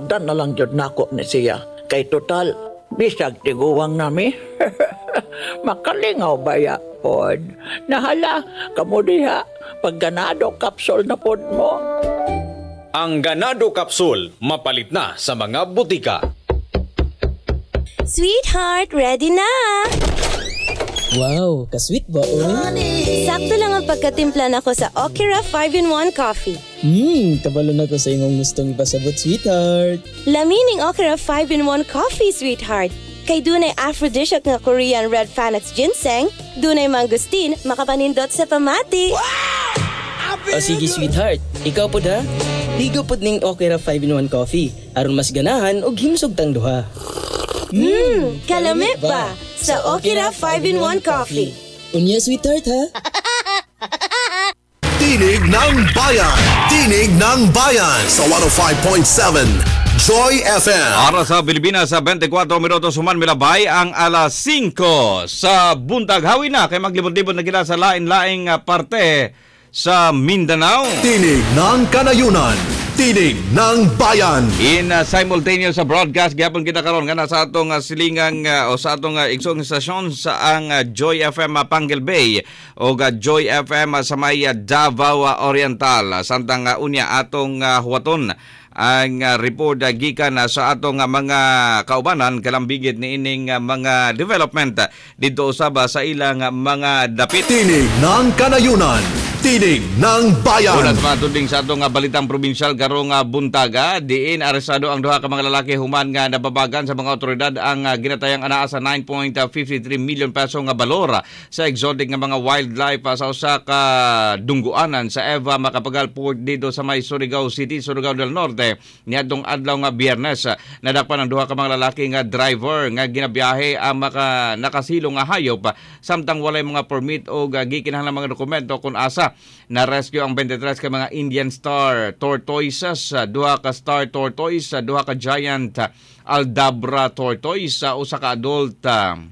Pangutdan na lang yun nako ni siya. Kay total, bisag tiguwang nami. Makalingaw ba ya, pod? Nahala, kamo diha, pag ganado kapsol na pod mo. Ang Ganado Capsule, mapalit na sa mga butika. Sweetheart, ready na! Wow, kasweet ba, oy? Sakto lang ang pagkatimpla nako sa Okira 5-in-1 Coffee. Kabalo na ko sa imong gustong ipasabot, sweetheart. Lamining Okira 5-in-1 Coffee, sweetheart. Kay dunay aphrodisiac nga Korean red Panax ginseng, dunay mangustin, makapanindot sa pamati. O sige, sweetheart. Ikaw po da? Higo po ning Okira 5-in-1 Coffee. Aron mas ganahan og himsog tang duha. Kalamit ba sa Okira 5-in-1 Coffee? Unya, sweetheart, ha? Tinig ng Bayan! Tinig ng Bayan! Sa 105.7 Joy FM! Para sa Pilipinas, sa 24 minutos human milabay ang alas 5 sa buntag. Hawin na kay maglibot-libot na kita sa lain-laing parte sa Mindanao. Tinig ng Kanayunan! Tinig ng Bayan! In simultaneous sa broadcast, gyapon kita karon nga sa atong silingang o sa atong igsong stasyon sa ang Joy FM Panguil Bay o Joy FM sa may Davao Oriental. Samtang unya atong huwaton ang report gikan sa atong mga kaubanan kalambigit ni ining mga development dito usab sa ilang mga dapit. Tinig ng Kanayunan! Tinig ng Bayan! Una sa matuding sa atong balitang probinsyal karong buntaga, diin aresado ang duha ka mga lalaki human nga nababagan sa mga otoridad ang ginatayang anaa sa 9.53 million peso nga balor sa exotic nga mga wildlife sa usa ka dungguanan sa Eva Macapagal Port dito sa may Surigao City, Surigao del Norte. Niadtong adlaw nga Biyernes, nadakpan ang duha ka mga lalaki nga driver nga ginabiyahe ang nakasilong nga hayop samtang walay mga permit o gikinahanglang mga dokumento kung asa na-rescue ang 23 ka mga Indian Star Tortoises, duha ka Star Tortoise, duha ka Giant Aldabra Tortoise, usa ka adult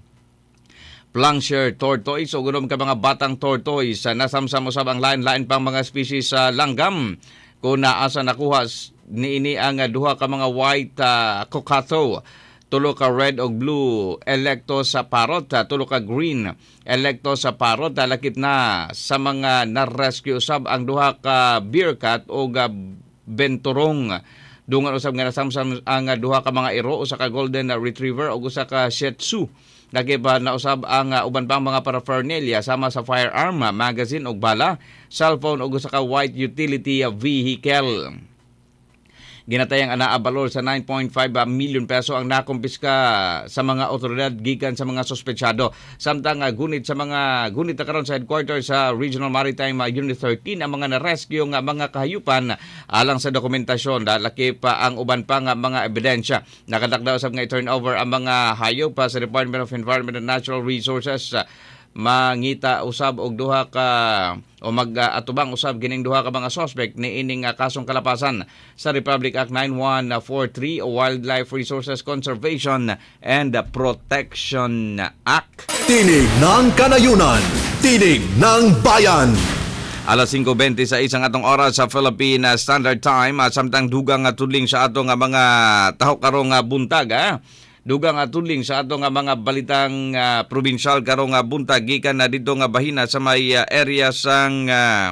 Plungshire Tortoise o gunom ka mga batang tortoise. Nasamsam usab ang lain-lain pang mga species sa langgam kung naasa nakuha niini ang duha ka mga white cockatoo, tulo ka red o blue electo sa parrot, tulo ka green electo sa parrot. Lakip na sa mga na-rescue usab ang duha ka bear cat o benturong. Dungan usab nga nasamsam ang duha ka mga iro, usa ka golden retriever o usa ka shih tzu. Lakip na usab ang uban pang mga paraphernalia sama sa firearm, magazine o bala, cellphone o usa ka white utility vehicle. Ginatayang anaa balor sa 9.5 million peso ang nakumpiska sa mga otoridad gikan sa mga sospetsado. Samtang gunit karon sa headquarters sa Regional Maritime Unit 13 ang mga na-rescue nga mga kahayupan alang sa dokumentasyon. Lakip pa ang uban pa nga mga ebidensya. Nakadakda usab nga i-turnover ang mga hayop sa Department of Environment and Natural Resources. Mangita usab og duha ka o mag-atubang usab gining duha ka mga suspect ni ining kasong kalapasan sa Republic Act 9143 o Wildlife Resources Conservation and Protection Act. Tinig ng Kanayunan! Tinig ng Bayan! Alas 5:20 sa isang atong oras sa Philippine Standard Time, samtang dugang tudling sa atong mga taho karong buntag. Dugang tudling sa ato nga mga balitang probinsyal karong buntag gikan na dito nga bahina sa may area sang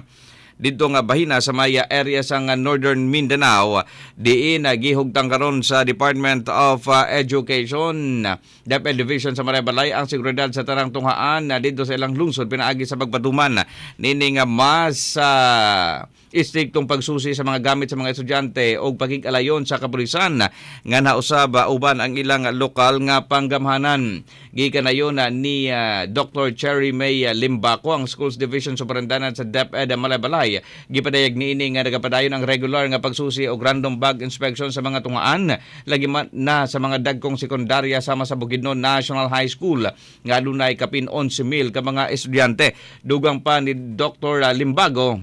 Northern Mindanao. Diin gihugtang karon sa Department of Education DepEd Division sa Maray-Balay ang seguridad sa tanang tunghaan dito sa ilang lungsod pinaagi sa pagpatuman nining mas istriktong pagsusi sa mga gamit sa mga estudyante o pagig-alayon sa kapulisan nga nausab uban ang ilang lokal nga panggamhanan. Gikan na yun ni Dr. Cherry May Limbaco, ang Schools Division Superintendent sa DepEd Maray-Balay. Gipadayag niini nga nagapadayon ang regular nga pagsusi o random bag inspection sa mga tungaan lagi na sa mga dagkong sekundarya sama sa Bukidnon National High School nga adunay kapin 11,000 ka mga estudyante. Dugang pa ni Dr. Limbago,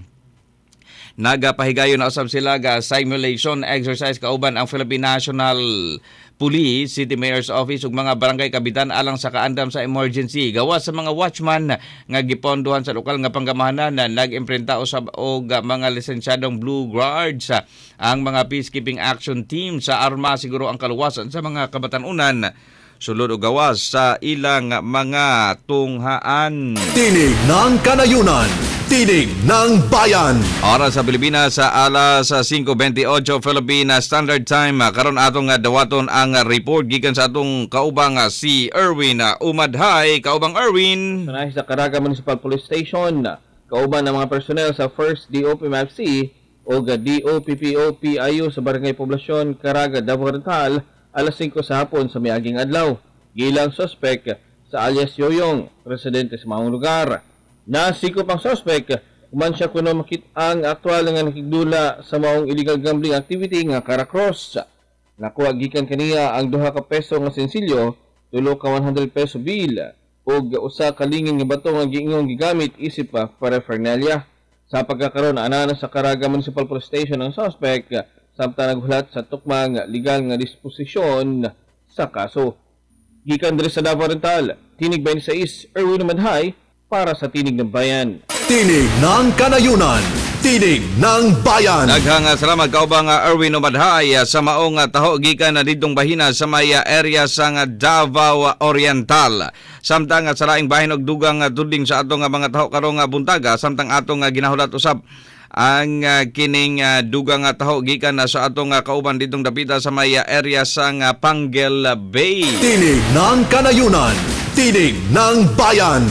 nagapahigayon na usab sila ga simulation exercise kauban ang Philippine National Police, City Mayor's Office ug mga barangay kabitan alang sa kaandam sa emergency. Gawas sa mga watchman nga gipondohan sa lokal nga panggamahanan na nag-imprenta usab og mga lisensyadong Blue Guards. Ang mga peacekeeping action team sa arma siguro ang kaluwasan sa mga kabatanunan sulod og gawas sa ilang mga tunghaan. Tinig ng Kanayunan, Tinig ng Bayan. Oras sa Pilipinas sa alas 5:28 Philippine Standard Time. Karon atong dawaton ang report gikan sa atong kaubang si Erwin Umadhay. Kaubang Erwin. Sanay sa Caraga Municipal Police Station, kauban ng mga personnel sa 1st DOPMFC o DOPPO-PIU sa Barangay Poblasyon, Caraga, Davao Oriental, alas 5 sa hapon sa miaging adlaw. Gilang sospek sa alias Yoyong, residente sa maong lugar. Nasikop ang sospek, kuman siya kuno makit ang aktual nga nakigdula sa maong illegal gambling activity nga Caracross. Nakuha gikan kaniya ang 2 ka peso nga sensilyo, 3 ka 100 peso bill, ug usa ka lingin nga bato nga giingong gigamit isip pa paraphernalia. Sa pagkakaroon ana sa Caraga Municipal Police Station ang suspect samtang naghulat sa tukmang legal nga disposisyon sa kaso. Gikan diri sa Davao Oriental, Tinig 26, Erwin Umadhay para sa Tinig ng Bayan. Tinig ng Kanayunan, Tinig ng Bayan. Daghang salamat kaubang Erwin Umadhay sa maong taho gikan na didtong bahina sa may area sa Davao Oriental. Samtang sa laing bahin og dugang tudling sa atong mga taho karong buntaga samtang atong ginahulat usab ang kining dugang taho gikan sa atong kauban ditong dapita sa may area sa Panguil Bay. Tinig ng Kanayunan, Tinig ng Bayan.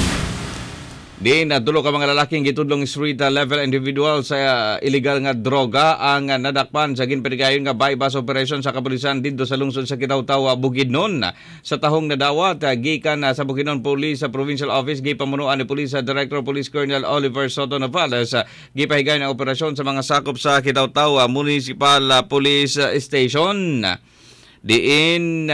Din dulo ka mga lalaking gitudlong street level individual sa illegal nga droga ang nadakpan sa ginpatigayon nga bypass operation sa kapulisan dito sa lungsod sa Kitaw-Taw, Bukidnon. Sa tahong nadawat gikan sa Bukidnon Police sa Provincial Office gipamunuan ni Police Director Police Colonel Oliver Soto Navales gipahigayon ang operasyon sa mga sakop sa Kitaw-Taw Municipal Police Station. Diin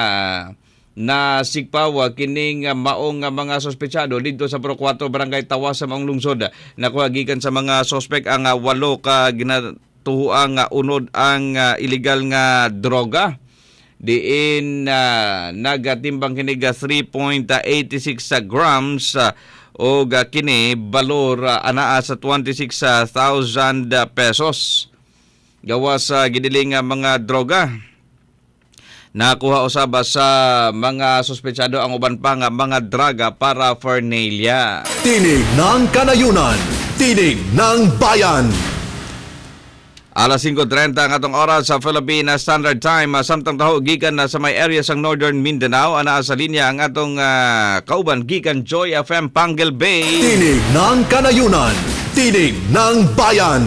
na sigpaw kining maong mga sospechado dito sa Pro 4 Barangay Tawas sa maong lungsod. Nakuha gikan sa mga sospek ang 8 ka ginatuhuang unod ang illegal nga droga. Diin nagatimbang kinig 3.86 grams o kini balor anaa sa 26,000 pesos. Gawas sa gidiling mga droga. Nakuha usab sa mga sospechado ang uban pa nga mga draga para paraphernalia. Tinig ng Kanayunan, Tinig ng Bayan. Alas 5:30 ang atong oras sa Philippine Standard Time. Samtang taho gikan na sa may area sang Northern Mindanao, anaa sa linya ang atong kauban gikan Joy FM Panguil Bay. Tinig ng Kanayunan, Tinig ng Bayan.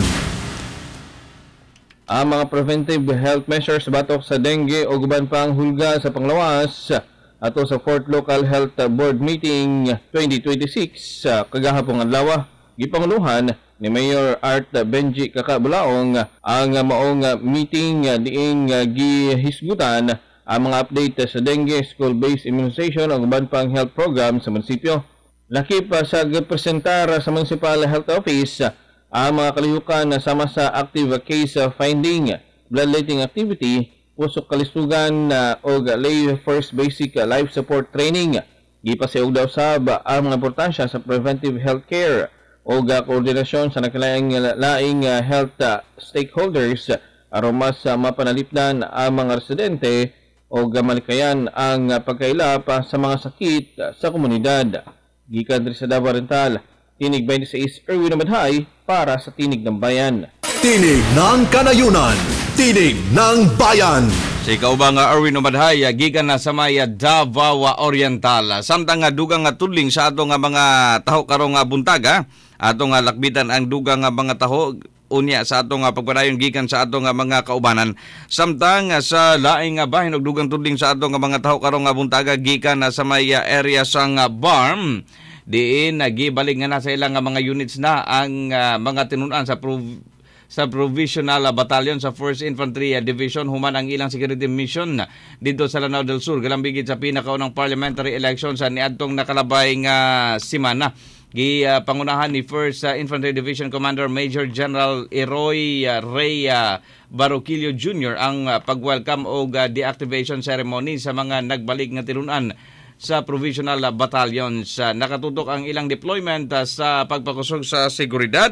Ang mga preventive health measures batok sa dengue o guban pang hulga sa panglawas ato sa 4th Local Health Board Meeting 2026 kagahapon adlaw gipanguluhan ni Mayor Art Benji Kakabulaong ang maong meeting diing gihisgutan ang mga update sa dengue, school-based immunization o guban pang health program sa munisipyo. Lakip sa gipresentar sa Municipal Health Office ang mga kalihukan na sama sa active case finding, bloodletting activity, pusok kalistugan o lay first basic life support training. Gipasiog daw sab ang mga importansya sa preventive health care o koordinasyon sa nakalaing health stakeholders aron mas mapanalipdan ang mga residente o malikayan ang pagkailap sa mga sakit sa komunidad. Gikan diri sa Davao Oriental, Tinig 26, Erwin Umadhay para sa Tinig ng Bayan. Tinig ng Kanayunan, Tinig ng Bayan. Si kaubang Erwin Umadhay gikan na sa may Davao Oriental. Samtang dugang tudling sa ato nga mga taho karong buntaga, ato nga lakbitan ang dugang nga mga taho unya sa ato nga pagpadayon gikan sa ato nga mga kaubanan. Samtang sa laing bahin og dugang tudling sa ato nga mga taho karong buntaga gikan na sa may area sang Barm. Diin nagibaling nga na sa ilang mga units na ang mga tinunan sa Provisional Battalion sa 1st Infantry Division human ang ilang security mission dito sa Lanao del Sur galambigit sa pinakaunang parliamentary election sa niadtong nakalabay nga semana. pangunahan ni 1st Infantry Division Commander Major General Eroy Ray Baroquillo Jr. ang pag-welcome o deactivation ceremony sa mga nagbalik nga tinunan sa provisional battalions. Nakatutok ang ilang deployment sa pagpakusog sa seguridad.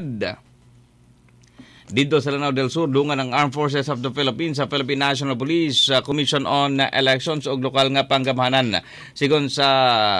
Dito sa Lanao del Sur, dungan ng Armed Forces of the Philippines sa Philippine National Police Commission on Elections o lokal nga panggamhanan. Sigon sa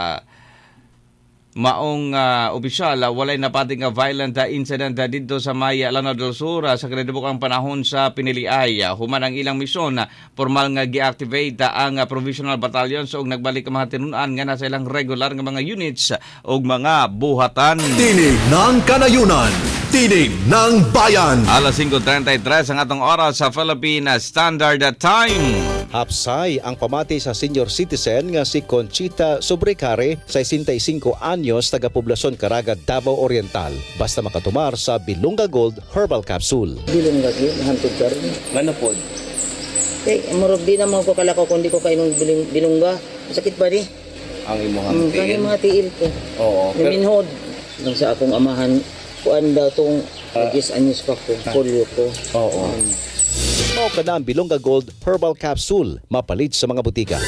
maong opisyal, walay napating violent incident dito sa may Lanao del Sur sa kadibukang panahon sa piniliay. Human ang ilang misyon, formal nga gi-activate ang provisional battalions o nagbalik ang mga tinunan nga nasa ilang regular nga mga units o mga buhatan. Tinig ng Kanayunan, Tinig ng Bayan. Alas 5:33 ang atong oras sa Philippine Standard Time. Hapsay ang pamati sa senior citizen nga si Conchita Sobrecare, 65 anyos, taga-poblasyon Caraga, Davao Oriental. Basta makatumar sa Bilunga Gold Herbal Capsule. Bilong lagi, hantod ka rin. Ano po? Marog di naman ko kalakaw kung di ko kainong bilungga. Sakit ba di? Ang imong Kaya mga tiil ko. Oo. Naminhod. Nang sa akong amahan, kuan daw itong agis anyos pa ko, polio ko. Oo. Mao ka na ang Bilunga Gold Herbal Capsule, mapalit sa mga butika.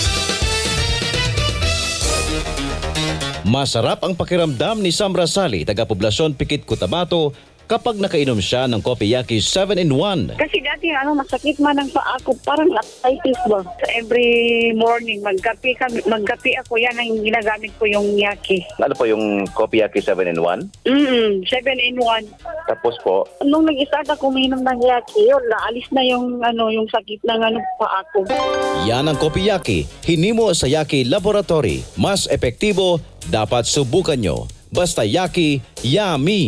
Masarap ang pakiramdam ni Sam Rasali, taga-poblasyon Pikit, Cotabato, kapag nakainom siya ng Kopiyaki 7-in-1. Kasi dati masakit man ang paa ko, parang arthritis ba. So every morning magkape ako, yan ang ginagamit ko yung yaki. Ano po yung Kopiyaki 7-in-1? 7-in-1. Tapos po? Nung nag-start ako uminom ng yaki, naalis na yung sakit ng paa ko. Yan ang Kopiyaki, hinimo sa Yaki Laboratory. Mas epektibo, dapat subukan nyo. Basta Yaki, yummy!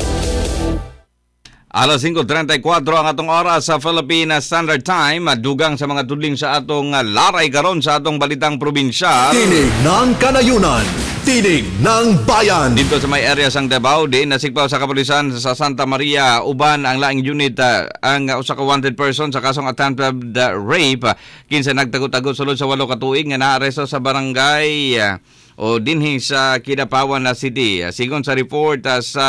Alas 5:34 ang atong oras sa Philippine Standard Time. Dugang sa mga tudling sa atong laray karon sa atong balitang probinsyal. Tinig ng Kanayunan, Tinig ng Bayan. Dito sa may area sang Davao, di nasigpaw sa kapulisan sa Santa Maria, uban ang laing unit ang usa ka wanted person sa kasong attempted rape. Kinsa nagtagot-tagot sulod sa 8 ka tuig nga naaresto sa barangay o dinhi sa Kidapawan City. Sigon sa report sa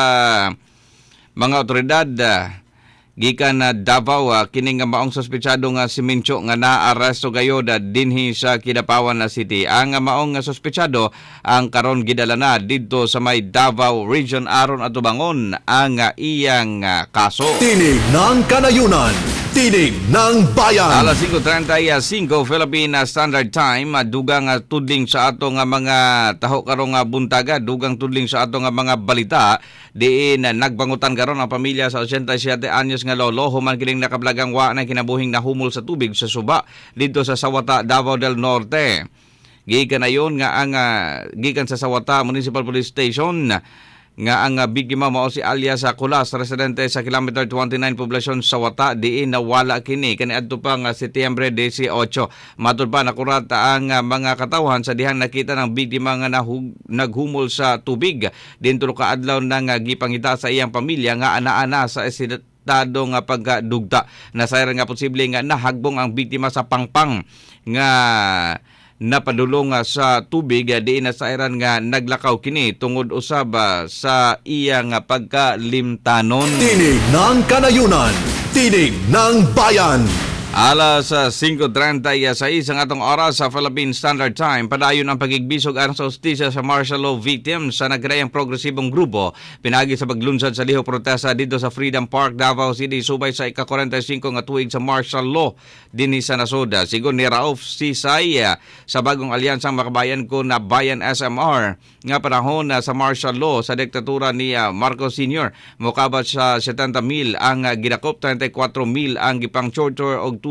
mga otoridad, gikan na Davao, kining nga maong sospechado nga si Mincho nga naaresto gayod dinhi sa Kidapawan City. Ang maong sospechado ang karon gidala na dito sa may Davao Region aron atubangon ang iyang kaso. Tinig ng Kanayunan, Tinig ng Bayan. Alas 5:35 Philippine Standard Time. Dugang tudling sa ato nga mga taho karong buntaga, dugang tudling sa ato nga mga balita, diin nagbangutan karon ang pamilya sa 87 anyos nga lolo human kining nakablagang wa na kinabuhing nahumol sa tubig sa suba dito sa Sawata, Davao del Norte. Gikan ayon nga ang gikan sa Sawata Municipal Police Station nga ang biktima mao si alias Kulas, residente sa kilometer 29 poblasyon Sawata, diin nawala kini kaniadto pa nga Setyembre 18. Matud pa nakurat ang mga katawhan sa dihang nakita ng biktima nga naghumol sa tubig. Dintro ka adlaw nang gipangita sa iyang pamilya nga ana-ana sa estado nga pagdugta. Nasayran nga posible nga nahagbong ang biktima sa pangpang nga napadulong sa tubig, diin na sa iran nga naglakaw kini tungod usab sa iyang pagkalimtanon. Tinig ng Kanayunan, Tinig ng Bayan. Alas 5:36 ang atong oras sa Philippine Standard Time. Padayon ang pagigbisog aron sa hustisya sa martial law victims sa nagdayang progresibong grupo pinagi sa paglunsad sa lihok protesta dito sa Freedom Park, Davao City, subay sa ika-45 nga tuig sa martial law dinhi sa nasoda. Sigon ni Rauf Sisay sa bagong alyansang makabayan ko na Bayan SMR nga panahon sa martial law sa diktatura ni Marcos Sr. Mokabat sa 70,000 ang ginakop, 34,000 ang gipang-torture og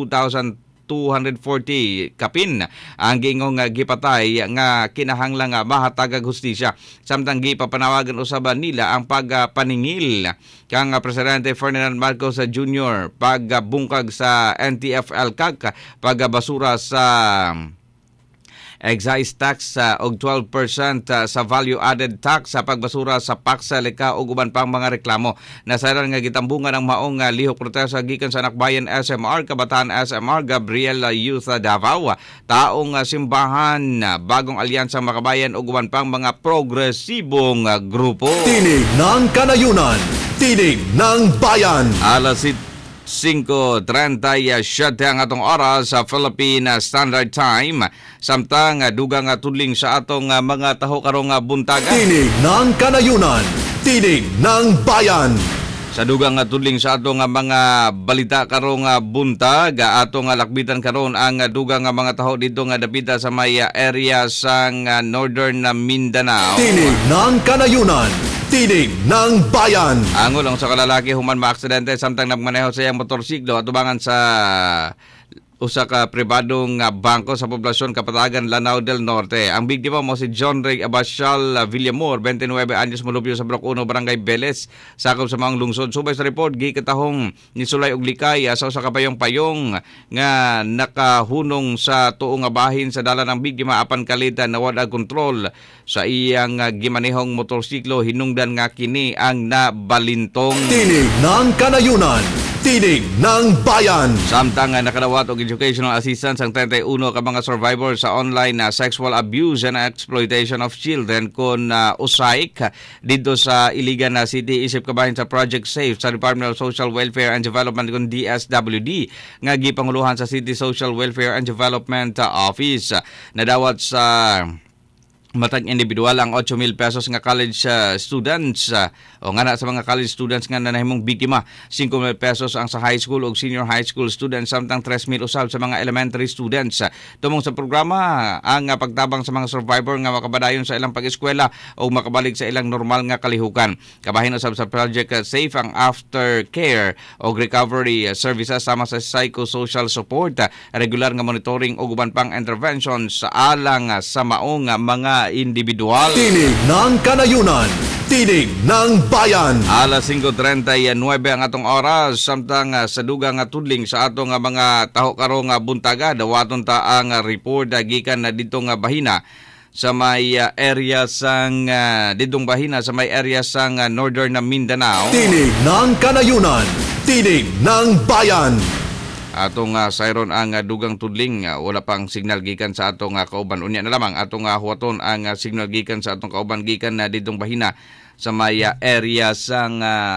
2,240 kapin ang gingong gipatay nga kinahanglang mahatagag hustisya. Samtang gipapanawagan usaban nila ang pagpaningil kang Presidente Ferdinand Marcos Jr. pagbungkag sa NTF-ELCAC, pagbasura sa excise tax og 12% sa value-added tax sa pagbasura sa paksa, lika ug uban pang mga reklamo. Nasaran nga gitambungan ang maong lihok protesta gikan sa Nakbayan SMR, Kabataan SMR, Gabriel Youth Davao, taong simbahan, Bagong Alyansa Makabayan ug uban pang mga progresibong grupo. Tinig ng Kanayunan, Tinig ng Bayan. Alas 5:37 ang atong oras sa Philippine Standard Time. Samtang dugang tudling sa atong mga taho karong buntaga. Tinig ng Kanayunan, Tinig ng Bayan. Sa dugang tudling sa atong mga balita karong buntag, atong lakbitan karon ang dugang mga taho dito nga dapita sa may area sang Northern Mindanao. Tinig ng Kanayunan, Tinig ng Bayan. Angol ang sa kalalaki human maaksidente samtang nagmaneho sa iyang motorsiklo at tubangan sa usa ka pribadong bangko sa poblasyon Kapatagan, Lanao del Norte. Ang biktima mo si John Ray Abasial Villamor, 29 anyos, mulupyo sa Block 1, Barangay Beles, sakop sa maong lungsod. Subay sa report, gikatahong ni Sulay og Likay sa usa ka payong-payong nga nakahunong sa tuong bahin sa dala ng biktima apan kalitan na wala kontrol sa iyang gimanehong motorsiklo. Hinungdan nga kini ang nabalintong. Tinig ng Kanayunan, Tinig ng Bayan. Samtang nakadawat og educational assistance ang 31 ka mga survivor sa online sexual abuse and exploitation of children kon usaik dito sa Iligan City isip kabahin sa Project Safe sa Department of Social Welfare and Development kon DSWD nga gipanguluhan sa City Social Welfare and Development Office. Nadawat sa matag individual ang 8,000 pesos nga college students o nga na sa mga college students nga nanahimong biktima. 5,000 pesos ang sa high school o senior high school students, samtang 3,000 usab sa mga elementary students. Tumong sa programa ang pagtabang sa mga survivor nga makabadayon sa ilang pag-eskwela o makabalik sa ilang normal nga kalihukan. Kabahin usab sa Project Safe ang aftercare o recovery services sama sa psychosocial support, regular nga monitoring o uban pang interventions sa alang sa maong mga individual. Tinig ng Kanayunan, Tinig ng Bayan. Alas 5:39 ang atong oras, samtang sa dugang tudling sa atong mga taho karong buntaga, dawaton ta ang report gikan na ditong bahina sa may area sang didong bahina sa may area sang Northern Mindanao. Tinig ng Kanayunan, Tinig ng Bayan. Atong sayron ang dugang tudling, wala pang signal gikan sa atong kauban. Unya na lamang atong huwaton ang signal gikan sa atong kauban gikan na didong bahina sa may area sang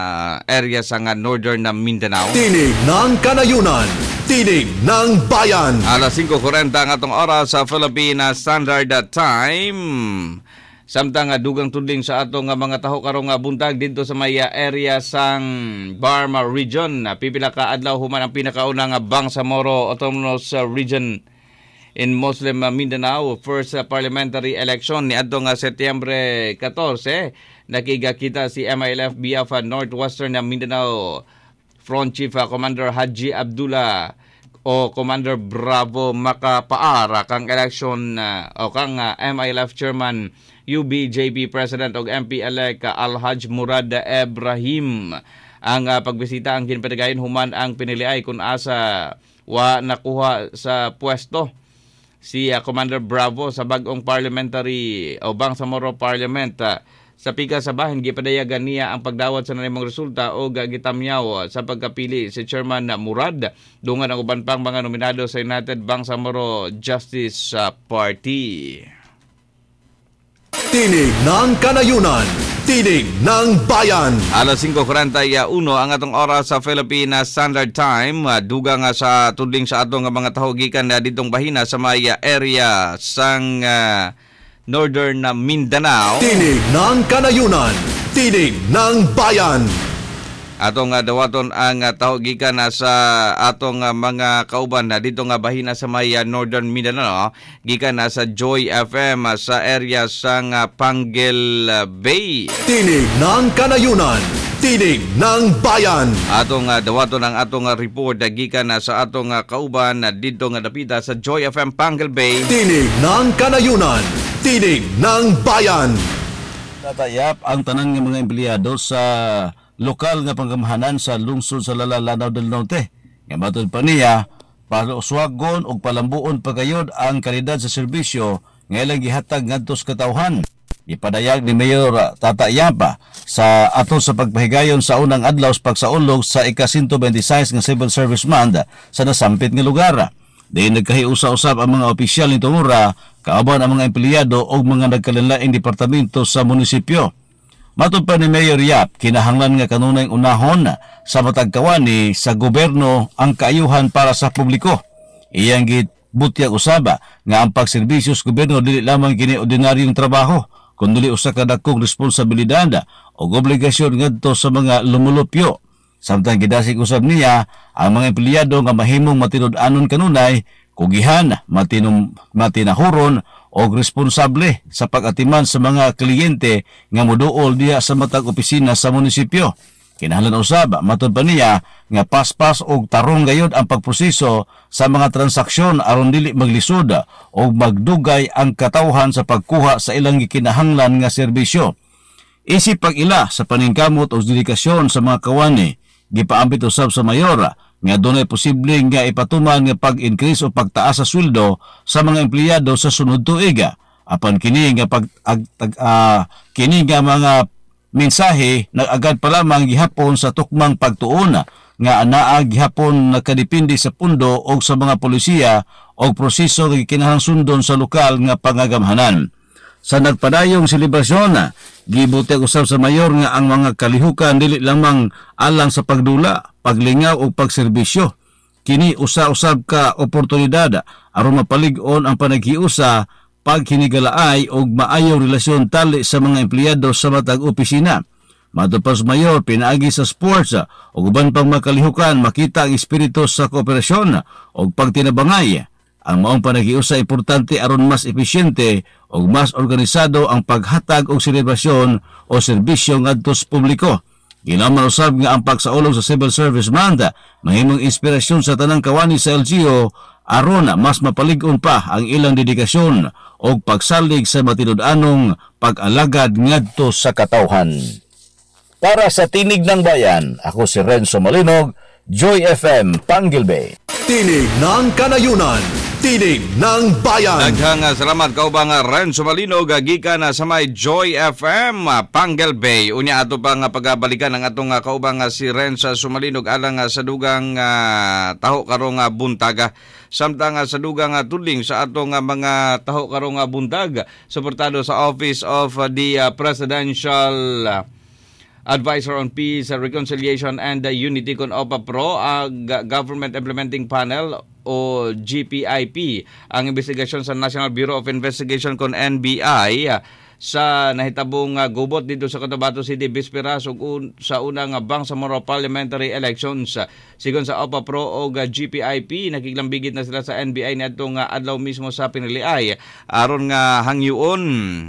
Northern Mindanao. Tinig ng Kanayunan, Tinig ng Bayan. Alas 5:40 ang atong oras sa Philippine Standard Time. Samtang dugang tudling sa atong mga taho karong buntag dito sa may area sang Barma Region. Pipila ka adlaw human ang pinakaunang Bangsamoro Autonomous Region in Muslim Mindanao first parliamentary election ni adtong Setyembre 14. Nakigakita si MILF Biafra Northwestern Mindanao Front Chief Commander Haji Abdullah o Commander Bravo makapaara kang election o kang MILF Chairman UBJP President o MP-elect Alhaj Murad Ibrahim. Ang pagbisita ang ginpatigayon human ang piniliay kung asa wa nakuha sa pwesto si Commander Bravo sa bagong parliamentary o Bangsamoro Parliament. Sa pika sa bahin, gipadayagan niya ang pagdawat sa nanimong resulta o gitamyaw sa pagkapili si Chairman Murad dungan ang uban pang mga nominado sa United Bangsamoro Justice Party. Tinig ng Kanayunan, Tinig ng Bayan. Alas 5:41 ang atong oras sa Philippine Standard Time. Dugang sa tudling sa atong mga taho gikan ditong bahina sa may area sang Northern Mindanao. Tinig ng Kanayunan, Tinig ng Bayan. Atong dawaton ang taho gikan sa atong mga kauban dito nga bahina sa may Northern Mindanao gikan sa Joy FM sa area sang Panguil Bay. Tinig ng Kanayunan, Tinig ng Bayan. Atong dawaton ang atong report gikan sa atong kauban dito nga dapita sa Joy FM Panguil Bay. Tinig ng Kanayunan, Tinig ng Bayan. Tatayap ang tanan nga mga empleyado sa lokal nga pangamahanan sa lungsod sa Lanao del Norte. Nga matod pa niya, para uswagon ug palambuon pagayod ang kalidad sa serbisyo nga ilang gihatag ngadto sa katawhan. Ipadayag ni Mayor Tata Yapa sa ato sa pagpahigayon sa unang adlaw sa pagsaulog sa ika-126 nga Civil Service Month sa nasampit nga lugar. Diin nagkahiusa-usab ang mga opisyal ni Tungura, kauban ang mga empleyado o mga nagkalainlaing departamento sa munisipyo. Matod pa ni Mayor Yap, kinahanglan nga kanunay unahon sa matag kawani sa gobyerno ang kaayuhan para sa publiko. Iyang butyag usaba nga ang pagserbisyo sa gobyerno dili lamang kini ordinaryong trabaho, kundi usa ka dakong responsibilidad o obligasyon ngadto sa mga lumulupyo. Samtang gidasig usab niya ang mga empleyado nga mahimong matinud-anon kanunay, kugihan, matinahuron o responsable sa pag-atiman sa mga kliyente nga moduol diha sa matag opisina sa munisipyo. Kinahanglan usab matud pa niya nga paspas og tarong gayud ang pagproseso sa mga transaksyon aron dili maglisod o magdugay ang katawhan sa pagkuha sa ilang gikinahanglan nga serbisyo. Isip pag-ila sa paningkamot o dedikasyon sa mga kawani, gipaambit usab sa mayor nga dunay posible nga ipatuman nga pag-increase o pagtaas sa sweldo sa mga empleyado sa sunod tuig. Apan kini nga kini nga mga mensahe nag-agad pa lamang gihapon sa tukmang pagtuon nga anaa gihapon nakadepende sa pundo o sa mga polisiya o proseso nga kinahanglan sundon sa lokal nga pangagamhanan. Sa nagpadayong selebrasyon, gibutyag usab sa mayor nga ang mga kalihukan dili lamang alang sa pagdula, paglingaw o pagserbisyo. Kini usa-usab ka oportunidad aron mapalig-on ang panaghiusa, paghinigalaay o maayong relasyon tali sa mga empleyado sa matag opisina. Matod pa sa mayor, pinaagi sa sports o uban pang makalihukan makita ang espiritu sa kooperasyon o pagtinabangay. Ang maong panaghiusa importante aron mas episyente o mas organisado ang paghatag og selebrasyon o serbisyo ngadto sa publiko. Ginaman usab nga ang pagsaulog sa Civil Service Month mahimong inspirasyon sa tanang kawani sa LGU aron mas mapalig-on pa ang ilang dedikasyon o pagsalig sa matinud-anong pag-alagad ngadto sa katawhan. Para sa Tinig ng Bayan, ako si Renzo Malinog, Joy FM, Panggilbay. Tinig ng Kanayunan, Tinig ng Bayan. Daghang salamat kaubang Renzo Malinog gikan sa may Joy FM Panggilbay. Unya ato pang pagabalikan ang atong kaubang si Renzo Malinog alang sa dugang taho karong buntaga. Samtang sa dugang tuling sa atong mga taho karong buntag, suportado sa Office of the Presidential Advisor on Peace, Reconciliation and Unity kon OPA Pro, Government Implementing Panel o GPIP, ang investigasyon sa National Bureau of Investigation kon NBI sa nahitabong gubot dito sa Cotabato City bisperas ug sa unang Bangsamoro Parliamentary Elections. Sigon sa OPA Pro o GPIP, nakiglambigit na sila sa NBI niadtong adlaw mismo sa piniliay aron nga hangyuon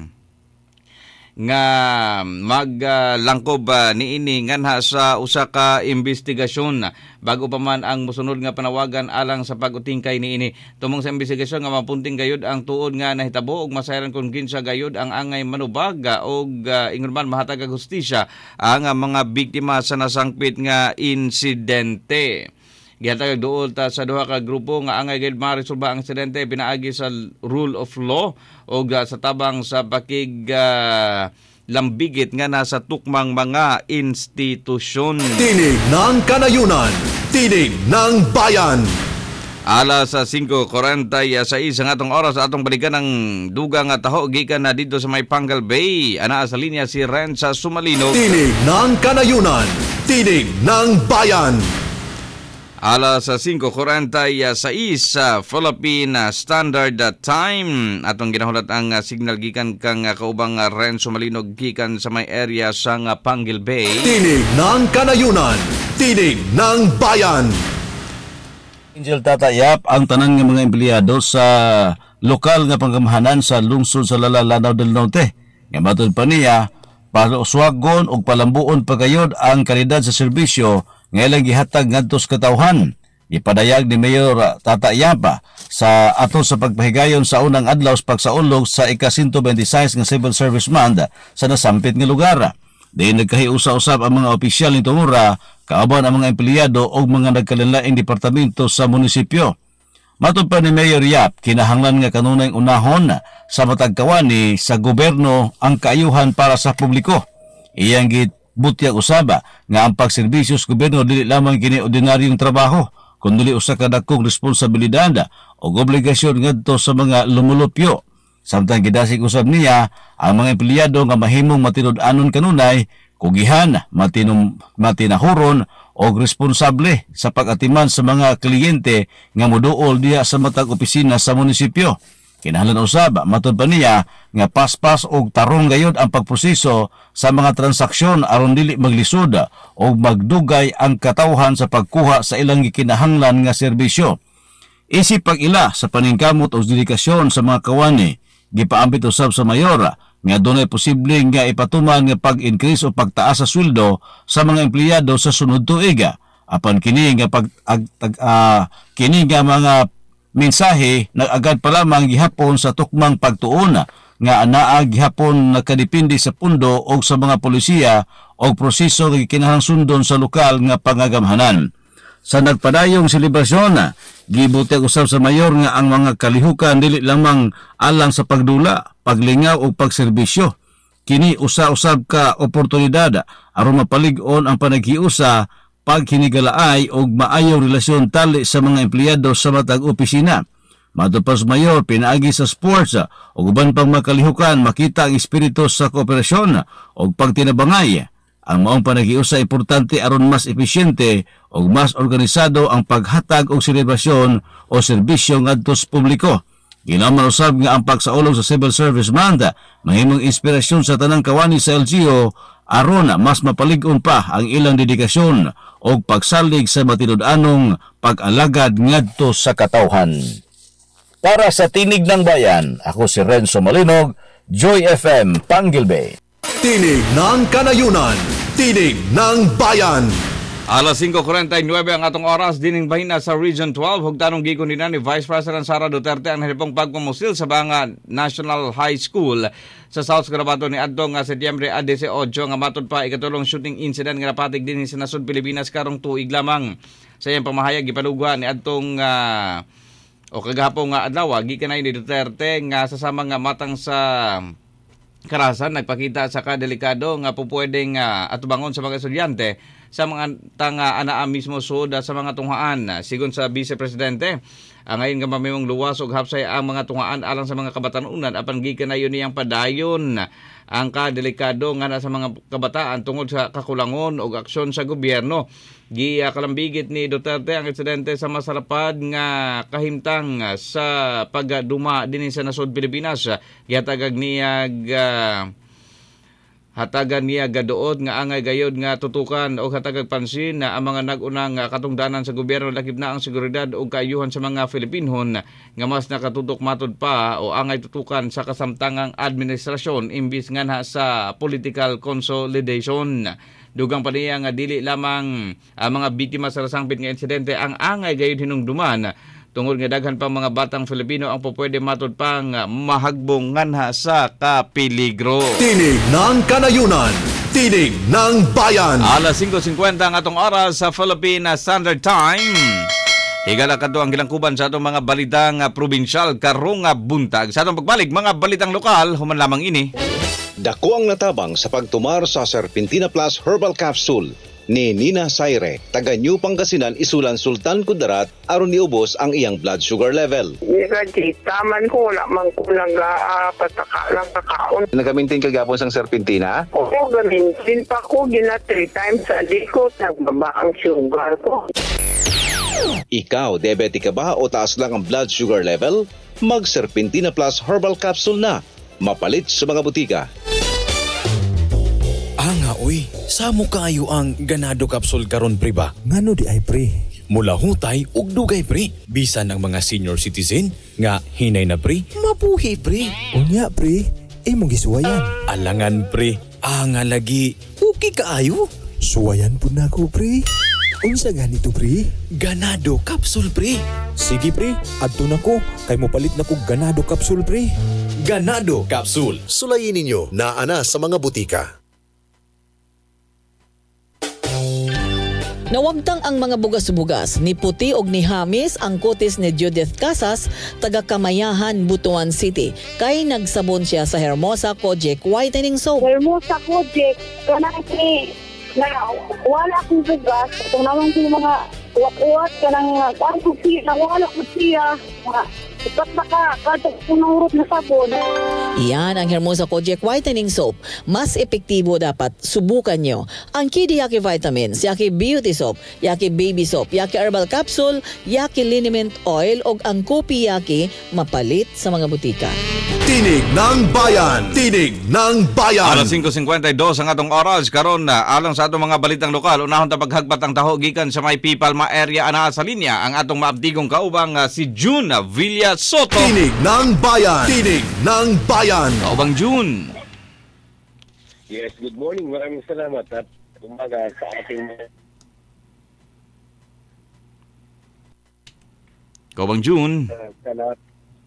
nga maglangkob niini nganha sa usa ka investigasyon bago pa man ang mosunod nga panawagan alang sa pag-utingkay niini. Tumong sa investigasyon nga mapunting gayud ang tuod nga nahitabo ug masayaran kun kinsa gayud ang angay manubag ug ingon man mahatag og hustisya ang mga biktima sa nasangpit nga insidente. Gihatag duol ta sa duha ka grupo nga angay gayud maresolba ang insidente pinaagi sa rule of law o sa tabang sa pakig lambigit nga nasa tukmang mga institusyon. Tinig ng Kanayunan, Tinig ng Bayan. Alas 5:46 ang atong oras atong balikan ng dugang taho gikan na dito sa may Panggilbay. Ana sa linya si Renzo Malinog. Tinig ng Kanayunan, Tinig ng Bayan. Alas 5:46 Philippine Standard Time. Atong ginahulat ang signal gikan kang kaubang Renzo Malinog gikan sa may area sa Panggilbay. Tinig ng Kanayunan, Tinig ng Bayan. Angel tatayap ang tanan nga mga empleyado sa lokal nga panggamhanan sa lungsod sa Lanao del Norte. Nga matod pa niya, para uswagon o palambuon pagayod ang kalidad sa serbisyo nga ilang gihatag ngadto sa katawhan. Ipadayag ni Mayor Tata Yapa sa ato sa pagpahigayon sa unang adlaw sa pagsaulog sa ika-126 nga Civil Service Month sa nasampit nga lugar. Diin nagkahiusa-usab ang mga opisyal ni Tungura, kauban ang mga empleyado o mga nagkalainlaing departamento sa munisipyo. Matod pa ni Mayor Yap, kinahanglan nga kanunay unahon sa matag kawani sa gobyerno ang kaayuhan para sa publiko. Iyang gitbutyag usaba nga ang pagserbisyo sa gobyerno dili lamang kini ordinaryong trabaho, kundi usa ka dakong responsibilidad o obligasyon ngadto sa mga lumulupyo. Samtang gidasig usab niya ang mga empleyado nga mahimong matinud-anon kanunay, kugihan, matinahuron o responsable sa pag-atiman sa mga kliyente nga moduol diha sa matag opisina sa munisipyo. Kinahanglan usab matud pa niya nga paspas og tarong gayud ang pagproseso sa mga transaksyon aron dili maglisod o magdugay ang katawhan sa pagkuha sa ilang gikinahanglan nga serbisyo. Isip pag-ila sa paningkamot o dedikasyon sa mga kawani, gipaambit usab sa mayor nga dunay posible nga ipatuman nga pag-increase o pagtaas sa sweldo sa mga empleyado sa sunod tuig. Apan kini nga kini nga mga mensahe nag-agad pa lamang gihapon sa tukmang pagtuon nga anaa gihapon nakadepende sa pundo o sa mga polisiya o proseso nga kinahanglan sundon sa lokal nga pangagamhanan. Sa nagpadayong selebrasyon, gibutyag usab sa mayor nga ang mga kalihukan dili lamang alang sa pagdula, paglingaw o pagserbisyo. Kini usa-usab ka oportunidad aron mapalig-on ang panaghiusa, paghinigalaay o maayong relasyon tali sa mga empleyado sa matag opisina. Matod pa sa mayor, pinaagi sa sports o uban pang makalihukan makita ang espiritu sa kooperasyon o pagtinabangay. Ang maong panaghiusa importante aron mas episyente o mas organisado ang paghatag og selebrasyon o serbisyo ngadto sa publiko. Ginaman usab nga ang pagsaulog sa Civil Service Month mahimong inspirasyon sa tanang kawani sa LGU aron mas mapalig-on pa ang ilang dedikasyon o pagsalig sa matinud-anong pag-alagad ngadto sa katawhan. Para sa Tinig ng Bayan, ako si Renzo Malinog, Joy FM, Panggilbe. Tinig ng Kanayunan, Tinig ng Bayan. Alas 5:49 ang atong oras dining bahina sa Region 12. Hugtanong gigon din ni Vice President Sara Duterte ang nahipong pagmumusil sa Banga National High School sa South Cotabato ni adto nga Setyembre 18 nga matod pa ikatulong shooting incident nga napatig din sa nasud Pilipinas karong tuig lamang. Sa iyang pamahayag gipanugwa ni adtong o kagahapon nga adlaw gikanay ni Duterte nga sasama nga matang sa karasan nagpakita sa kadelikado nga pupwedeng atubangon sa mga estudyante sa mga tanga anaa mismo sud sa mga tunghaan. Sigon sa Vice Presidente, ngayon nga mamimong luwas og hapsay ang mga tunghaan alang sa mga kabatanunan apan gikanayon niyang padayon ang kadelikado nga nasa mga kabataan tungod sa kakulangon og aksyon sa gobyerno. Kalambigit ni Duterte ang insidente sa masalapad nga kahimtang sa pagduma din sa nasod Pilipinas. Hatagan niya gaduot nga angay gayod nga tutukan o hatagag pansin na ang mga nagunang katungdanan sa gobyerno lakip na ang seguridad o kaayuhan sa mga Filipinhon nga mas nakatutok matod pa o angay tutukan sa kasamtangang administrasyon imbis nga na sa political consolidation. Dugang pa niya nga dili lamang ang mga biktima sa rasangpit nga insidente ang angay gayod hinungduman tungod nga daghan pang mga batang Filipino ang pupwede matod pang mahagbong nganha sa kapiligro. Tinig ng Kanayunan, Tinig ng Bayan. Alas 5:50 ang atong oras sa Philippine Standard Time. Higala kadto ang gilangkuban sa atong mga balitang probinsyal karong buntag. Sa atong pagbalik mga balitang lokal human lamang ini. Dako ang natabang sa pagtumar sa Serpentina Plus Herbal Capsule ni Nina Saire, taga New Pangasinan, Isulan, Sultan Kudarat, aron niubos ang iyang blood sugar level. Taman ko, wala man ko pataka lang kakaon. Nagamintin ka gapon sang Serpentina? Oo, gamintin pa ko, 3 times a day ko, nagbaba ang sugar ko. Ikaw, diabetic ka ba o taas lang ang blood sugar level? Mag Serpentina Plus Herbal Capsule na. Mapalit sa mga butika. Nga oy, samo kaayo ang ganado capsule karon pre ba? Ngano di ay pre? Mula hutay ug dugay pre. Bisan ang mga senior citizen nga hinay na pre, mabuhi pre. Unya pre, imong gisuwayan. Alangan pre, nga lagi okay kaayo. Suwayan pud nako pre. Unsa ganito pre? Ganado capsule pre. Sige pre, adto nako kay mopalit nako ganado capsule pre. Ganado capsule. Sulayin ninyo na ana sa mga butika. Nawagtang ang mga bugas-bugas ni Puti og ni Hamis ang kutis ni Judith Casas taga Kamayahan, Butuan City. Kay nagsabon siya sa Hermosa Kojic Whitening Soap. Hermosa Kojic, kanang na wala akong bugas. Itong naman ko yung mga uwat-uwat, kanang parang kusiya, wala kusiya. Ipat na ka, kadang punurot na sabon. Iyan ang Hermosa Kojic Whitening Soap. Mas epektibo dapat subukan nyo. Ang Kidi Yaki Vitamins, Yaki Beauty Soap, Yaki Baby Soap, Yaki Herbal Capsule, Yaki Liniment Oil o ang Kopi Yaki mapalit sa mga butika. Tinig ng Bayan! Tinig ng Bayan! Alas 5:52 ang atong oras karon na alang sa atong mga balitang lokal. Unahon ta paghagpat ang taho gikan sa may Pipalma area ana sa linya ang atong maabdigong kaubang si June Villa Soto. Tinig ng Bayan! Tinig ng Bayan! Kaubang June. Yes, good morning. Maraming salamat at umaga sa ating Kaubang June. Salamat.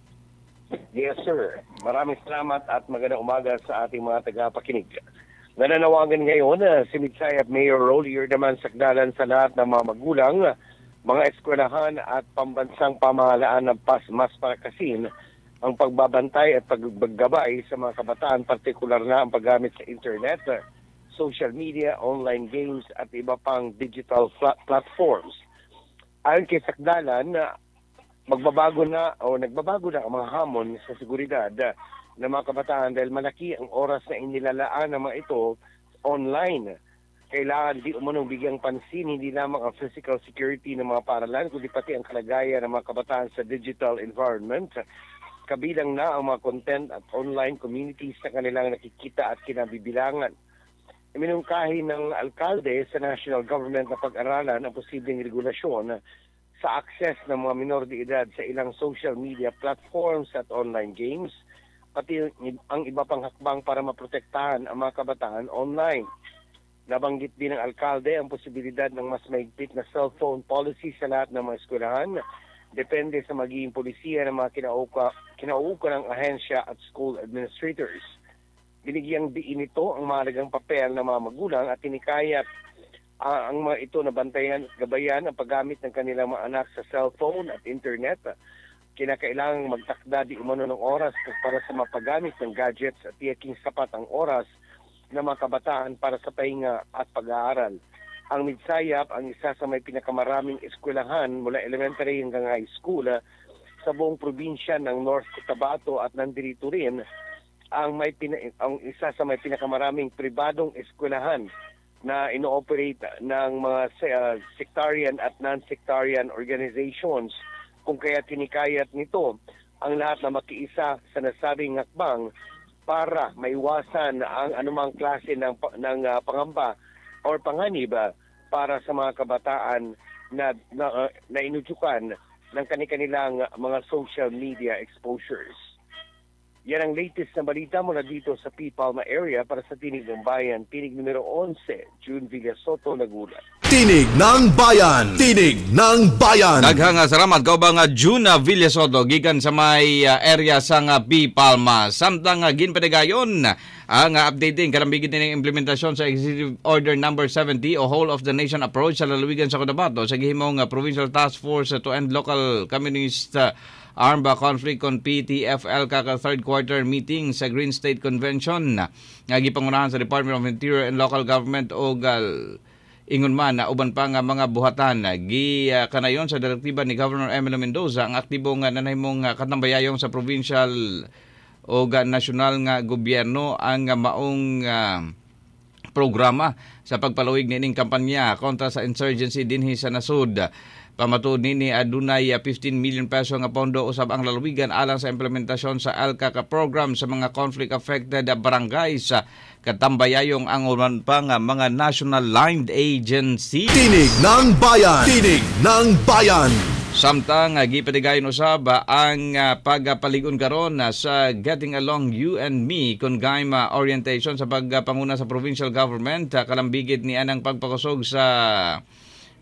Yes, sir. Maraming salamat at magandang umaga sa ating mga tagapakinig. Nananawagan ngayon si Midsayap Mayor Rollier naman sakdalan sa lahat ng mga magulang, mga eskwelahan at pambansang pamahalaan ng mas palakasin ang pagbabantay at paggabay sa mga kabataan, partikular na ang paggamit sa internet, social media, online games at iba pang digital platforms. Ayon kay Sakdalan, nagbabago na ang mga hamon sa seguridad ng mga kabataan dahil malaki ang oras na inilalaan ng mga ito online. Kailangan di umunong bigyang pansin hindi lamang ang physical security ng mga paaralan kundi pati ang kalagayan ng mga kabataan sa digital environment. Kabilang na ang mga content at online communities na kanilang nakikita at kinabibilangan. Iminungkahi ng alkalde sa national government na pag-aralan ang posibleng regulasyon sa access ng mga minor de edad sa ilang social media platforms at online games, pati ang iba pang hakbang para maprotektahan ang mga kabataan online. Nabanggit din ng alkalde ang posibilidad ng mas mahigpit na cellphone policy sa lahat ng mga eskwelahan, depende sa magiging polisiya ng mga kinauuka ng ahensya at school administrators. Binigyang diin ito ang mahalagang papel ng mga magulang at tinikayat ang mga ito na bantayan at gabayan ang paggamit ng kanilang mga anak sa cellphone at internet. Kinakailangang magtakda di umano ng oras para sa mga paggamit ng gadgets at tiyaking sapat ang oras ng mga kabataan para sa pahinga at pag-aaral. Ang Midsayap ang isa sa may pinakamaraming eskwelahan mula elementary hanggang high school sa buong probinsya ng North Cotabato at nandito rin ang isa sa may pinakamaraming pribadong eskwelahan na ino-operate ng mga sectarian at non-sectarian organizations, kung kaya tinikayat nito ang lahat na makiisa sa nasabing hakbang para maiwasan ang anumang klase ng pangamba o panganib para sa mga kabataan na inutukan ng kanilang mga social media exposures. Yan ang latest na balita mula dito sa Pipalma area para sa Tinig ng Bayan, Tinig numero 11, June Villa Soto, Laguna. Tinig ng Bayan! Tinig ng Bayan! Daghang salamat kaubang June Villa Soto gikan sa may area sa Pipalma. Samtang ginpadayon ang updating karambigit din ng implementasyon sa Executive Order number 70 o Whole of the Nation Approach sa lalawigan sa Cotabato sa gihimong Provincial Task Force to End Local Communist Armed Conflict on PTFL kaka third quarter meeting sa Green State Convention nga gipangunahan sa Department of Interior and Local Government o ingon man na uban pa nga mga buhatan kanayon sa direktiba ni Governor Emilio Mendoza ang aktibo nga nanahimong katambayayong sa provincial o national nga gobyerno ang maong programa sa pagpaluwig nining kampanya kontra sa insurgency dinhi sa nasud. Pamatud nini adunay 15 million peso nga pondo usab ang lalawigan alang sa implementasyon sa ALCAC program sa mga conflict affected barangays sa katambayayong ang ulan pa nga mga national lined agency. Tinig ng Bayan! Tinig ng Bayan! Samtang gipatigayon usab ang pagpaligon karon sa Getting Along You and Me kun gayma orientation sa pagpanguna sa provincial government kalambigit ni anang pagpakusog sa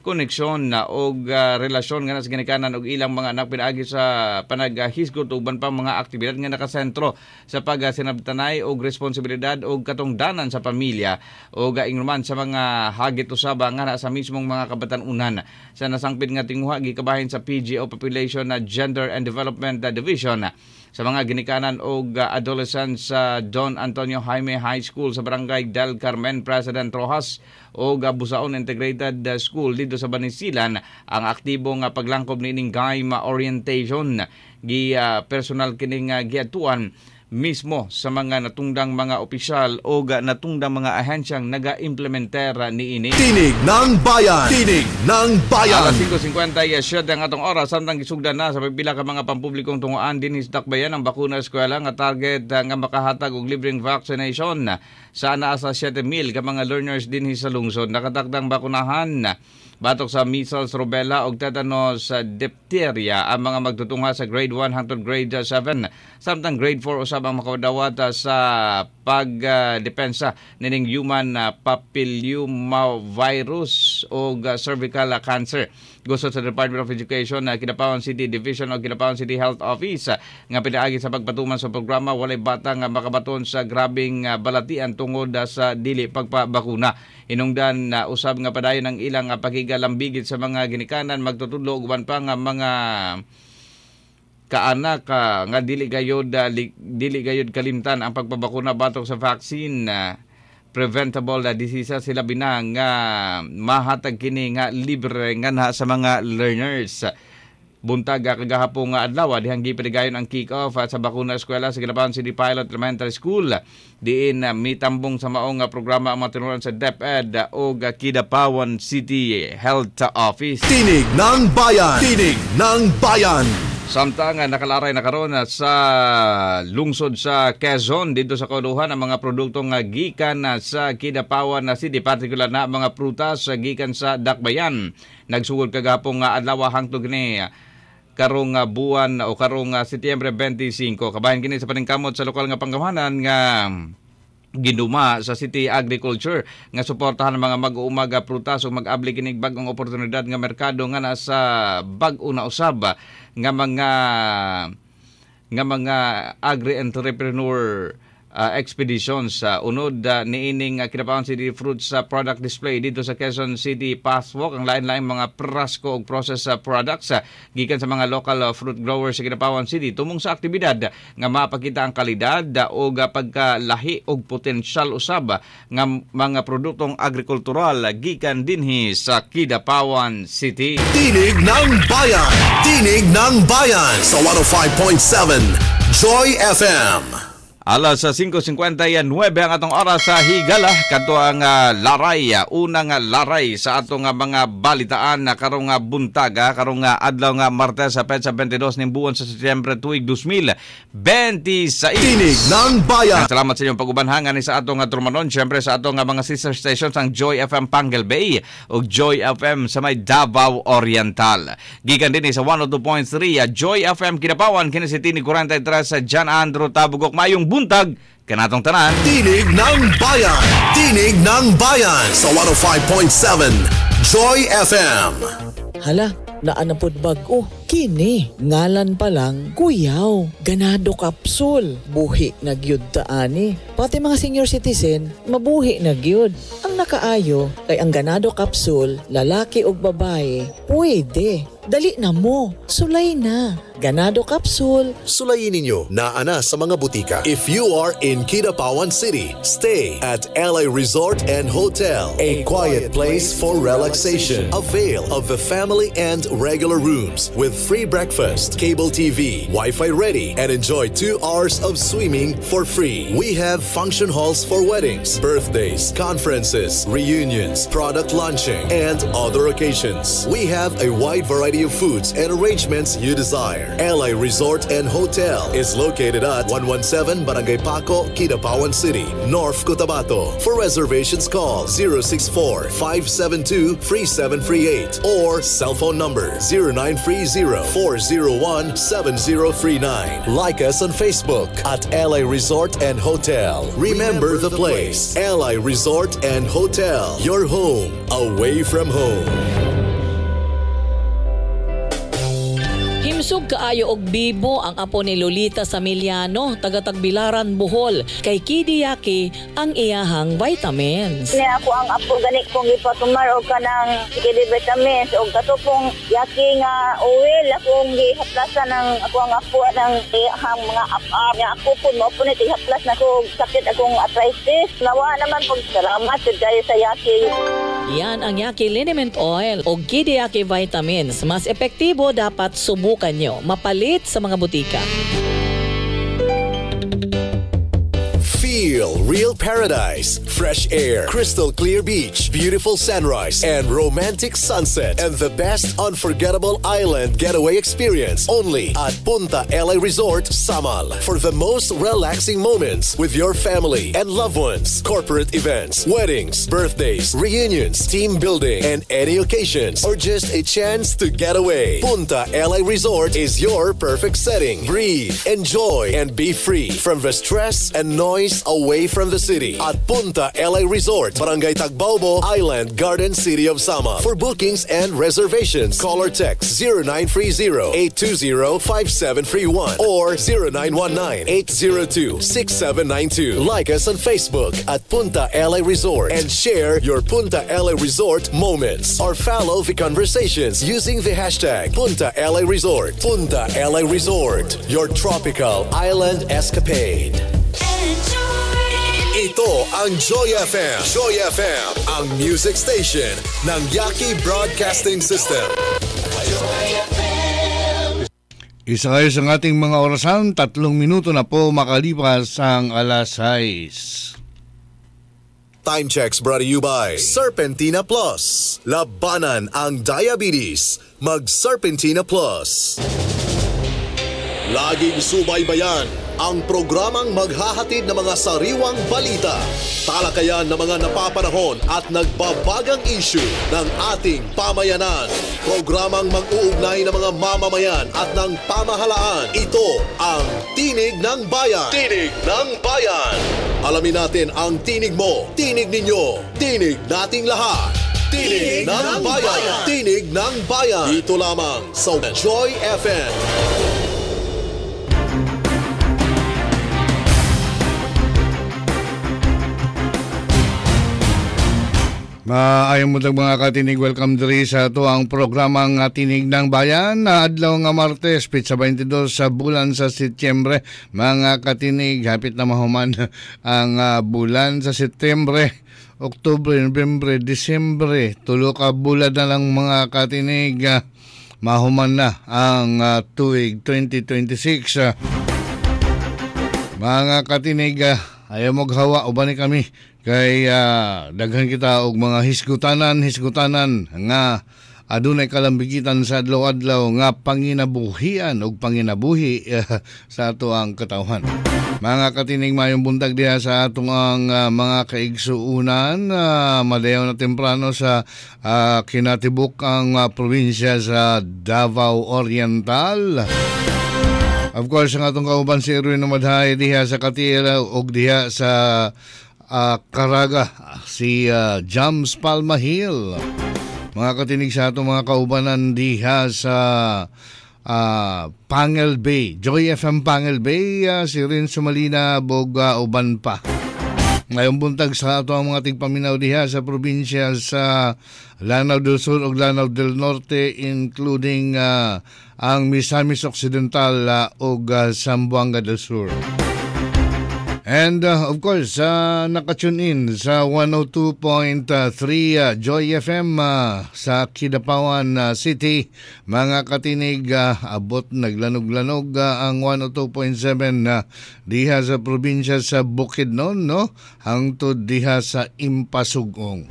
koneksyon og relasyon nga sa ginikanan og ilang mga anak pinaagi sa panaghisgot ug uban pa mga aktibidad nga nakasentro sa pagsinabtanay og responsibilidad og katungdanan sa pamilya og ingman sa mga hagit usaba nga sa mismong mga kabatan-unan sa nasangpid nga tinguha gikabahin sa PGO Population Gender and Development Division sa mga ginikanan og adolescents sa Don Antonio Jaime High School sa Barangay Del Carmen, President Rojas o Busaon Integrated School dito sa Banisilan ang aktibo nga paglangkob nining GAIM orientation personal kining giatuan mismo sa mga natungdang mga opisyal o natungdang mga ahensyang naga-implementer niini. Tinig ng Bayan! Tinig ng Bayan! Alas 5:57 ang atong oras samtang gisugdan na sa pipila ka mga pampublikong tunguan dinhi sa Dakbayan ang bakuna eskwela nga target nga makahatag og libreng vaccination sa anaa sa 7,000 ka mga learners dinhi sa lungsod. Nakatakdang bakunahan batok sa measles, rubella ug tetanus diphtheria ang mga magtutunga sa grade 1 hangtod grade 7 samtang grade 4 usab ang makadawat sa pagdepensa nining human papillomavirus o cervical cancer. Gusto sa Department of Education na Kidapawan City Division o Kidapawan City Health Office nga pinaagi sa pagpatuman sa programa walay bata nga makabaton sa grabing balatian tungod sa dili pagpabakuna. Inungdan usab nga padayon ang ilang pakigalambigit sa mga ginikanan magtutudlo uban pa nga mga kaanak nga dili gayud kalimtan ang pagpabakuna batok sa vaccine preventable diseases sila binang nga mahatag kini nga libre nga sa mga learners. Buntag kagahapon nga adlaw dihang gipadayon ang kick-off sa bakuna eskwela sa Kidapawan City Pilot Elementary School. Diin mitambong sa maong programa ang matinuran sa DepEd o Kidapawan City Health Office. Tinig ng Bayan! Tinig ng Bayan! Samtang nakalaray na karon sa lungsod sa Quezon dito sa kauluhan ang mga produktong gikan sa Kidapawan City, partikular na mga prutas gikan sa Dakbayan. Nagsugod kagapong adlaw hangtod ni karong buwan o karong Setyembre 25. Kabahin kini sa paningkamot sa lokal nga panggawanan nga ginuma sa City Agriculture nga suportahan ang mga mag-uumaga prutas o mag-abli kinig bagong oportunidad nga merkado nga nasa bag-o na usab nga mga agri-entrepreneur expeditions unod niining Kidapawan City Fruits Product Display dito sa Quezon City Passwalk ang lain-lain mga prasko ug processed products gikan sa mga local fruit growers sa Kidapawan City tumong sa aktibidad nga mapakita ang kalidad o pagkalahi og potensyal usab nga mga produktong agrikultural gikan dinhi sa Kidapawan City. Tinig ng Bayan! Tinig ng Bayan sa 105.7 Joy FM. Alas 5:59 ang atong oras sa higala kadto ang laray unang laray sa atong mga balitaan na karong buntag karong adlaw nga Martes sa petsa 22 ning buwan sa Setyembre tuig 2026. Tinig ng Bayan. Salamat sa inyong pag-ubanhangan sa atong trumanon syempre sa atong mga sister stations ang Joy FM Pangal Bay ug Joy FM sa may Davao Oriental. Gikan din sa 102.3 Joy FM Kidapawan kini si Tinig 43 sa John Andrew Tabugok mayong buntag kanatong tanan. Tinig ng Bayan! Tinig ng Bayan sa 105.7 Joy FM. Hala, naanapod bag-o. Kini, ngalan pa lang, kuyaw, ganado kapsul, buhi na gyud taani. Pati mga senior citizen, mabuhi na gyud. Ang nakaayo, kay ang ganado kapsul, lalaki o babae, pwede. Dali na mo, sulay na. Ganado kapsul. Sulayin ninyo na ana sa mga butika. If you are in Kidapawan City, stay at LA Resort and Hotel, a quiet place for relaxation. Avail of the family and regular rooms with free breakfast, cable TV, Wi-Fi ready, and enjoy 2 hours of swimming for free. We have function halls for weddings, birthdays, conferences, reunions, product launching, and other occasions. We have a wide variety of foods and arrangements you desire. LA Resort and Hotel is located at 117 Barangay Paco, Kidapawan City, North Cotabato. For reservations, call 064-572-3738 or cell phone number 0930-401-7039. Like us on Facebook at LA Resort and Hotel. Remember the place, LA Resort and Hotel. Your home away from home. Kusog kaayo og bibo ang apo ni Lolita Samiliano, taga Tagbilaran, Bohol. Kay Kidiyaki ang iyahang vitamins. Ni ako ang apo gani kong ipatumar og kanang kidi vitamins og katupong yaki nga oil akong gihaplasan ng ako ang apo ng iyahang mga nga ako po mo po nito ihaplas na ko sakit akong arthritis. Nawa naman pagsalamat dahil sa yaki. Yan ang Yaki Liniment Oil o Kidiyaki Vitamins. Mas epektibo, dapat subukan nyo. Mapalit sa mga butika. Feel real paradise, fresh air, crystal clear beach, beautiful sunrise, and romantic sunset. And the best unforgettable island getaway experience only at Punta LA Resort, Samal. For the most relaxing moments with your family and loved ones, corporate events, weddings, birthdays, reunions, team building, and any occasions, or just a chance to get away. Punta LA Resort is your perfect setting. Breathe, enjoy, and be free from the stress and noise away from the city at Punta LA Resort, Barangay Tagbaobo, Island Garden City of Sama. For bookings and reservations, call or text 0930-820-5731 or 0919-802-6792. Like us on Facebook at Punta LA Resort and share your Punta LA Resort moments or follow the conversations using the hashtag Punta LA Resort. Punta LA Resort, your tropical island escapade. Ito ang Joy FM. Joy FM, ang music station ng Yaki Broadcasting System. Isa kayo sa ating mga orasan, 3 minuto na po makalipas ang alas 6. Time checks brought to you by Serpentina Plus. Labanan ang diabetes. Mag-Serpentina Plus. Laging subaybayan ang programang maghahatid ng mga sariwang balita, talakayan ng mga napapanahon at nagbabagang issue ng ating pamayanan. Programang mag-uugnay ng mga mamamayan at ng pamahalaan. Ito ang Tinig ng Bayan. Tinig ng Bayan. Alamin natin ang tinig mo, tinig ninyo, tinig nating lahat. Tinig ng Bayan. Tinig ng Bayan. Dito lamang sa Joy FM. Maayong mo mga katinig, welcome diri sa ito ang programang Tinig ng Bayan na adlaw nga Martes, pitsa 22 sa bulan sa Setyembre. Mga katinig, hapit na mahuman ang bulan sa Setyembre, Oktubre, Nobyembre, Disyembre. Tulo ka bulan na lang mga katinig, mahuman na ang tuig 2026. Mga katinig, ayaw maghawa, uban ni kami. Kay daghan kita og mga hisgutanan nga adunay kalambigitan sa adlaw-adlaw nga panginabuhian og panginabuhi sa ato ang katawhan. Mga katinig, mayong buntag diha sa atong ang mga kaigsuunan, madayaw na temprano sa kinatibuk ang probinsya sa Davao Oriental. Of course, ang atong kauban si Erwin Namadhay diha sa Katila og diha sa Caraga, si Jams Palmahil. Mga katinig sa atong mga kaubanan diha sa Pangel Bay, Joy FM Pangel Bay, si Rin Sumalina, Boga, uban pa. Ngayong buntag sa ato ang mga tigpaminaw diha sa probinsya sa Lanao del Sur ug Lanao del Norte, including ang Misamis Occidental ug Zamboanga del Sur. And of course, nakatune in sa 102.3 Joy FM sa Kidapawan City. Mga katinig, abot naglanog-lanog ang 102.7 diha sa probinsya sa Bukidnon, no? Hangtod diha sa Impasugong.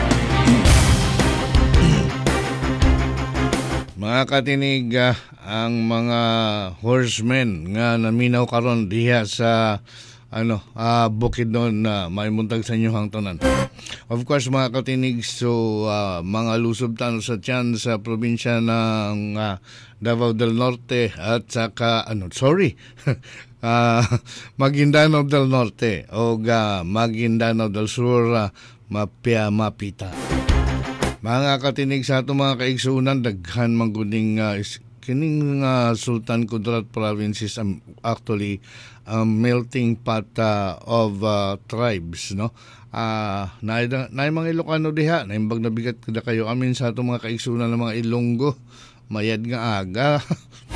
Mga katinig, ang mga horsemen nga naminaw karon diha sa Bukidnon na may muntag sa inyo hangtanan. Of course, mga katinig, so mga lusob tano sa tiyan sa probinsya ng Davao del Norte at saka Maguindanao del Norte o Maguindanao del Sur, mapita. Mga katinig, sa ato mga kaigsuunan, daghan mangguning kining Sultan Kudarat Province is actually a melting pot of tribes, no? Na mga Ilocano diha, na imbag nabigat kada kayo amin sa atong mga kaigsunan ng mga Ilonggo, mayad nga aga.